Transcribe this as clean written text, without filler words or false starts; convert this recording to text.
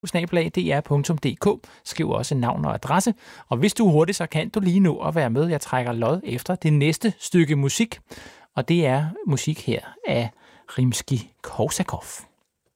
dr.dk. Skriv også navn og adresse. Og hvis du er hurtig, så kan du lige nå at være med. Jeg trækker lod efter det næste stykke musik. Og det er musik her af Rimskij-Korsakov.